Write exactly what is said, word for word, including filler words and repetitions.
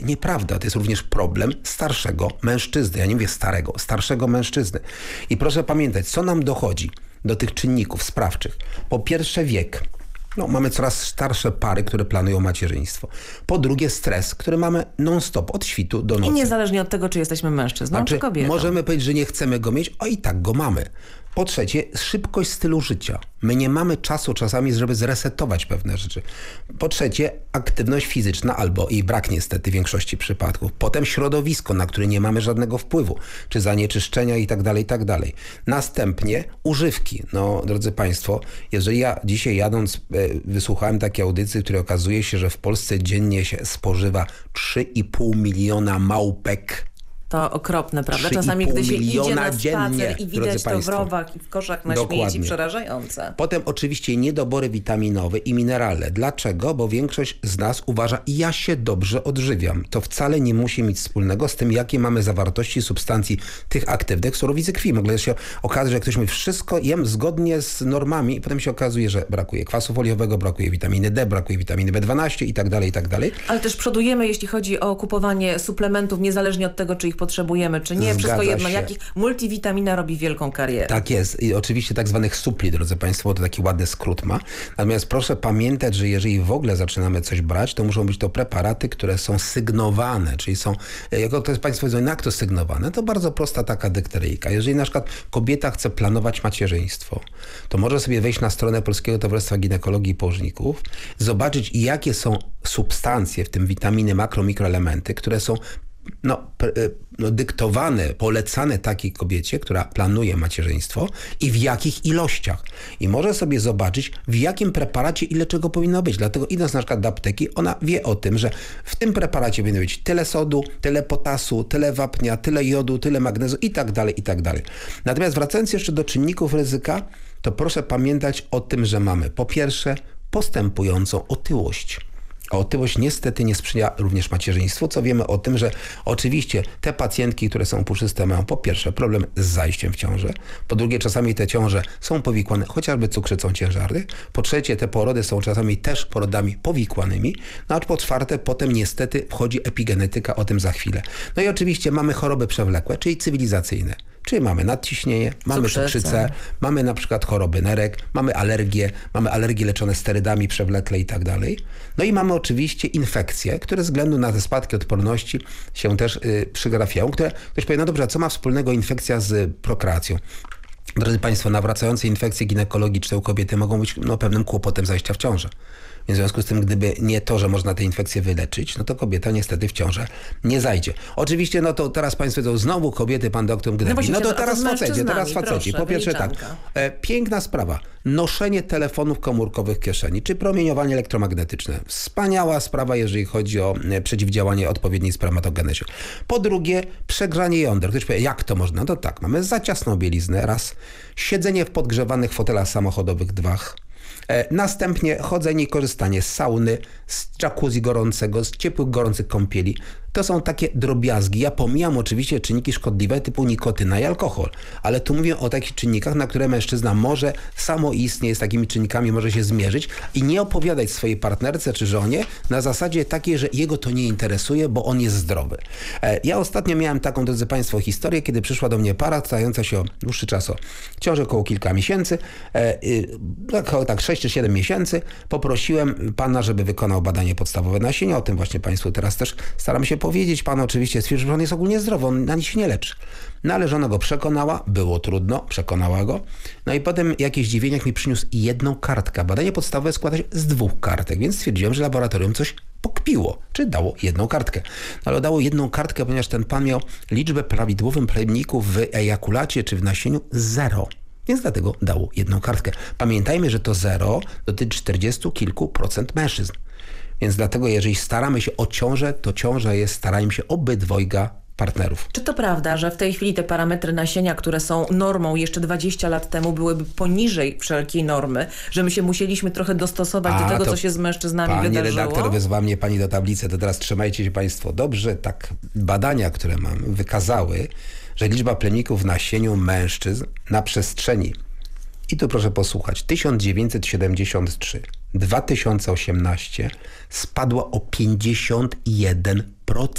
nieprawda. To jest również problem starszego mężczyzny. Ja nie mówię starego, starszego mężczyzny. I proszę pamiętać, co nam dochodzi do tych czynników sprawczych. Po pierwsze wiek. No, mamy coraz starsze pary, które planują macierzyństwo. Po drugie stres, który mamy non-stop, od świtu do nocy. I niezależnie od tego, czy jesteśmy mężczyzną, znaczy, czy kobietą. Możemy powiedzieć, że nie chcemy go mieć, a i tak go mamy. Po trzecie, szybkość stylu życia. My nie mamy czasu czasami, żeby zresetować pewne rzeczy. Po trzecie, aktywność fizyczna albo jej brak niestety w większości przypadków. Potem środowisko, na które nie mamy żadnego wpływu, czy zanieczyszczenia i tak dalej, i tak dalej. Następnie używki. No, drodzy Państwo, jeżeli ja dzisiaj jadąc e, wysłuchałem takiej audycji, w której okazuje się, że w Polsce dziennie się spożywa trzy i pół miliona małpek. To okropne, prawda? Czasami, gdy się idzie na spacer dziennie, i widać to Państwo. w rowach i w koszach na Dokładnie. śmieci, przerażające. Potem oczywiście niedobory witaminowe i mineralne. Dlaczego? Bo większość z nas uważa, ja się dobrze odżywiam. To wcale nie musi mieć wspólnego z tym, jakie mamy zawartości substancji tych aktywnych surowicy krwi. Mogę się okazać, że ktoś mówi, wszystko jem zgodnie z normami i potem się okazuje, że brakuje kwasu foliowego, brakuje witaminy D, brakuje witaminy B dwanaście i tak dalej, i tak dalej. Ale też przodujemy, jeśli chodzi o kupowanie suplementów, niezależnie od tego, czy ich potrzebujemy, czy nie. Zgadza Wszystko jedno, się. jakich multivitamina robi wielką karierę. Tak jest. I oczywiście tak zwanych supli, drodzy Państwo, to taki ładny skrót ma. Natomiast proszę pamiętać, że jeżeli w ogóle zaczynamy coś brać, to muszą być to preparaty, które są sygnowane, czyli są, jako to jest Państwo wiedzą, jak to sygnowane, to bardzo prosta taka dykteryjka. Jeżeli na przykład kobieta chce planować macierzyństwo, to może sobie wejść na stronę Polskiego Towarzystwa Ginekologii i Położników, zobaczyć, jakie są substancje, w tym witaminy, makro, mikroelementy, które są No, no, dyktowane, polecane takiej kobiecie, która planuje macierzyństwo i w jakich ilościach. I może sobie zobaczyć, w jakim preparacie ile czego powinno być. Dlatego idąc na przykład do apteki, ona wie o tym, że w tym preparacie powinno być tyle sodu, tyle potasu, tyle wapnia, tyle jodu, tyle magnezu i tak dalej, i tak dalej. Natomiast wracając jeszcze do czynników ryzyka, to proszę pamiętać o tym, że mamy po pierwsze postępującą otyłość. A otyłość niestety nie sprzyja również macierzyństwu, co wiemy o tym, że oczywiście te pacjentki, które są puszyste, mają po pierwsze problem z zajściem w ciążę, po drugie czasami te ciąże są powikłane chociażby cukrzycą ciężarnych, po trzecie te porody są czasami też porodami powikłanymi, no a po czwarte potem niestety wchodzi epigenetyka, o tym za chwilę. No i oczywiście mamy choroby przewlekłe, czyli cywilizacyjne. Czyli mamy nadciśnienie, mamy Cukrzycę. cukrzycę, mamy na przykład choroby nerek, mamy alergie, mamy alergie leczone sterydami przewlekle i tak dalej. No i mamy oczywiście infekcje, które ze względu na te spadki odporności się też y, przygrafiają, które ktoś powie, no dobrze, a co ma wspólnego infekcja z prokreacją? Drodzy Państwo, nawracające infekcje ginekologiczne u kobiety mogą być no, pewnym kłopotem zajścia w ciążę. W związku z tym, gdyby nie to, że można te infekcje wyleczyć, no to kobieta niestety w ciążę nie zajdzie. Oczywiście, no to teraz Państwo wiedzą, znowu kobiety, pan doktor Gdebin. No, no to teraz faceci, teraz faceci. Po pierwsze tak, e, piękna sprawa. Noszenie telefonów komórkowych w kieszeni, czy promieniowanie elektromagnetyczne. Wspaniała sprawa, jeżeli chodzi o e, przeciwdziałanie odpowiedniej spermatogenezie. Po drugie, przegrzanie jąder. Ktoś powie, jak to można? No to tak, mamy za ciasną bieliznę, raz. Siedzenie w podgrzewanych fotelach samochodowych, dwa. Następnie chodzenie i korzystanie z sauny, z jacuzzi gorącego, z ciepłych, gorących kąpieli. To są takie drobiazgi. Ja pomijam oczywiście czynniki szkodliwe typu nikotyna i alkohol, ale tu mówię o takich czynnikach, na które mężczyzna może samoistnie z takimi czynnikami może się zmierzyć i nie opowiadać swojej partnerce czy żonie na zasadzie takiej, że jego to nie interesuje, bo on jest zdrowy. Ja ostatnio miałem taką, drodzy Państwo, historię, kiedy przyszła do mnie para stająca się o dłuższy czas o ciąży, około kilka miesięcy, około tak sześć czy siedem miesięcy. Poprosiłem pana, żeby wykonał badanie podstawowe nasienia. O tym właśnie Państwu teraz też staram się powiedzieć. Pan oczywiście stwierdził, że on jest ogólnie zdrowy, on na nic się nie leczy. No ale żona go przekonała, było trudno, przekonała go. No i potem jakieś zdziwienie, jak mi przyniósł jedną kartkę. Badanie podstawowe składa się z dwóch kartek, więc stwierdziłem, że laboratorium coś pokpiło, czy dało jedną kartkę. No, ale dało jedną kartkę, ponieważ ten pan miał liczbę prawidłowym plemników w ejakulacie czy w nasieniu zero. Więc dlatego dało jedną kartkę. Pamiętajmy, że to zero dotyczy czterdziestu kilku procent mężczyzn. Więc dlatego, jeżeli staramy się o ciążę, to ciąża jest staraniem się obydwojga partnerów. Czy to prawda, że w tej chwili te parametry nasienia, które są normą jeszcze dwadzieścia lat temu, byłyby poniżej wszelkiej normy, że my się musieliśmy trochę dostosować A, do tego, co się z mężczyznami pani wydarzyło? Pani redaktor wezwała mnie pani do tablicy, to teraz trzymajcie się Państwo dobrze. Tak, badania, które mam, wykazały, że liczba plemników w nasieniu mężczyzn na przestrzeni, i tu proszę posłuchać, tysiąc dziewięćset siedemdziesiąt trzy dwa tysiące osiemnaście spadła o pięćdziesiąt jeden procent.